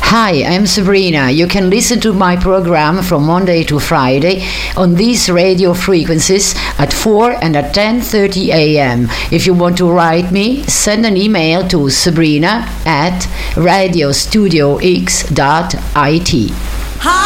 Hi, I'm Sabrina. You can listen to my program from Monday to Friday on these radio frequencies at 4 and at 10:30 a.m. If you want to write me, send an email to sabrina@radiostudiox.it.